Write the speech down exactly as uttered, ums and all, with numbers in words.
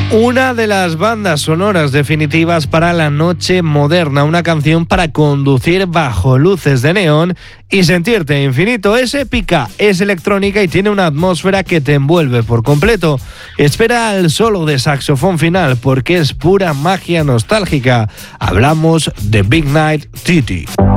Una de las bandas sonoras definitivas para la noche moderna, una canción para conducir bajo luces de neón y sentirte infinito. Es épica, es electrónica y tiene una atmósfera que te envuelve por completo. Espera al solo de saxofón final porque es pura magia nostálgica. Hablamos de Big Night Titi.